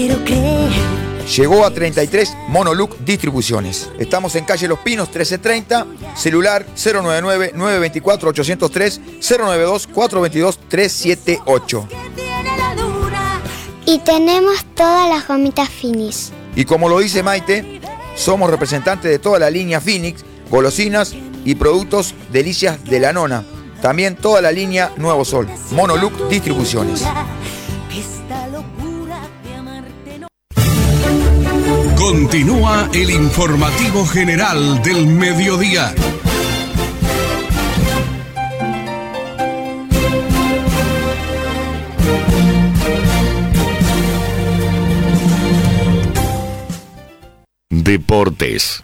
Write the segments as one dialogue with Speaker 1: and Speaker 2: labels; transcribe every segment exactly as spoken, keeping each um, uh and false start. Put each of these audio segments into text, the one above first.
Speaker 1: Llegó a treinta y tres Monoluc Distribuciones. Estamos en calle Los Pinos trece treinta, celular cero nueve nueve, nueve dos cuatro, ocho cero tres, cero nueve dos, cuatro dos dos, tres siete ocho.
Speaker 2: Y tenemos todas las gomitas Finis.
Speaker 1: Y como lo dice Maite, somos representantes de toda la línea Phoenix, golosinas y productos Delicias de la Nona. También toda la línea Nuevo Sol. Monoluc Distribuciones.
Speaker 3: Continúa el informativo general del mediodía. Deportes.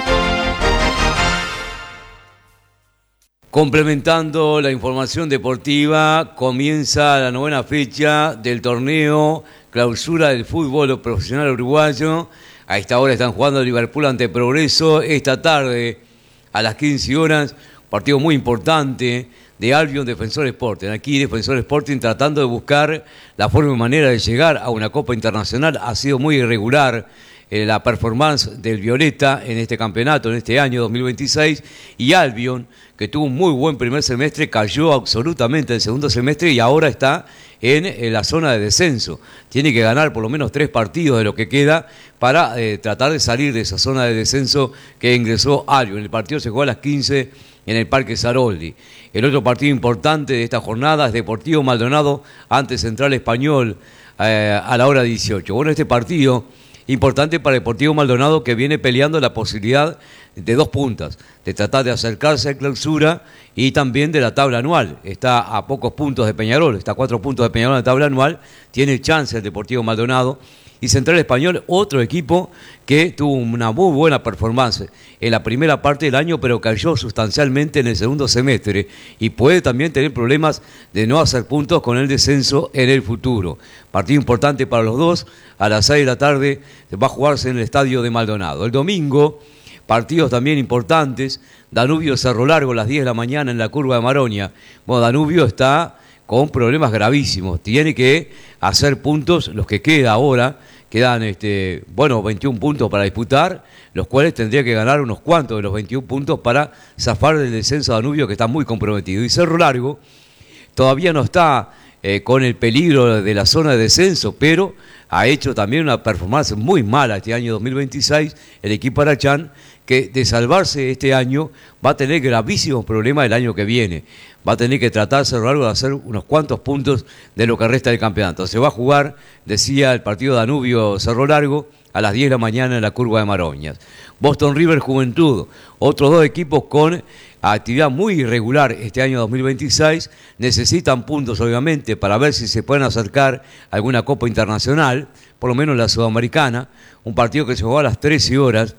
Speaker 4: Complementando la información deportiva, comienza la novena fecha del torneo Clausura del Fútbol Profesional Uruguayo. A esta hora están jugando Liverpool ante Progreso. Esta tarde, a las quince horas, partido muy importante de Albion Defensor Sporting. Aquí Defensor Sporting tratando de buscar la forma y manera de llegar a una Copa Internacional. Ha sido muy irregular eh, la performance del Violeta en este campeonato, en este año dos mil veintiséis. Y Albion, que tuvo un muy buen primer semestre, cayó absolutamente el segundo semestre y ahora está en, en la zona de descenso. Tiene que ganar por lo menos tres partidos de lo que queda para eh, tratar de salir de esa zona de descenso que ingresó Albion. El partido se jugó a las quince en el Parque Saroldi. El otro partido importante de esta jornada es Deportivo Maldonado ante Central Español eh, a la hora dieciocho. Bueno, este partido importante para Deportivo Maldonado, que viene peleando la posibilidad de dos puntas, de tratar de acercarse a Clausura y también de la tabla anual. Está a pocos puntos de Peñarol, está a cuatro puntos de Peñarol en la tabla anual, tiene chance el Deportivo Maldonado. Y Central Español, otro equipo que tuvo una muy buena performance en la primera parte del año, pero cayó sustancialmente en el segundo semestre y puede también tener problemas de no hacer puntos con el descenso en el futuro. Partido importante para los dos, a las seis de la tarde va a jugarse en el estadio de Maldonado. El domingo, partidos también importantes, Danubio Cerro Largo a las diez de la mañana en la curva de Maroña. Bueno, Danubio está con problemas gravísimos, tiene que hacer puntos, los que queda ahora, quedan este, bueno, veintiún puntos para disputar, los cuales tendría que ganar unos cuantos de los veintiún puntos para zafar del descenso de Danubio, que está muy comprometido. Y Cerro Largo todavía no está eh, con el peligro de la zona de descenso, pero ha hecho también una performance muy mala este año dos mil veintiséis, el equipo Arachán, que de salvarse este año va a tener gravísimos problemas el año que viene. Va a tener que tratar Cerro Largo de hacer unos cuantos puntos de lo que resta del campeonato. Se va a jugar, decía, el partido Danubio-Cerro Largo a las diez de la mañana en la curva de Maroñas. Boston River Juventud, otros dos equipos con actividad muy irregular este año dos mil veintiséis, necesitan puntos obviamente para ver si se pueden acercar a alguna Copa Internacional, por lo menos la Sudamericana, un partido que se jugó a las trece horas,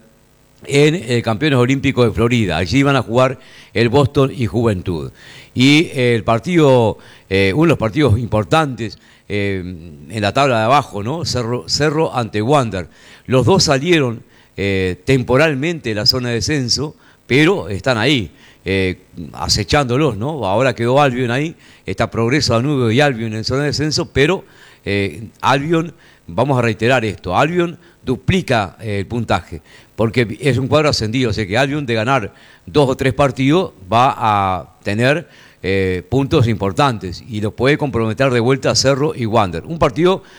Speaker 4: en eh, Campeones Olímpicos de Florida. Allí van a jugar el Boston y Juventud. Y eh, el partido, eh, uno de los partidos importantes eh, en la tabla de abajo, ¿no? Cerro, Cerro ante Wander. Los dos salieron eh, temporalmente de la zona de descenso, pero están ahí, eh, acechándolos, ¿no? Ahora quedó Albion ahí, está Progreso, Danubio y Albion en zona de descenso, pero eh, Albion, vamos a reiterar esto, Albion duplica eh, el puntaje, porque es un cuadro ascendido, o sea que Albion de ganar dos o tres partidos va a tener eh, puntos importantes y lo puede comprometer de vuelta a Cerro y Wander. Un partido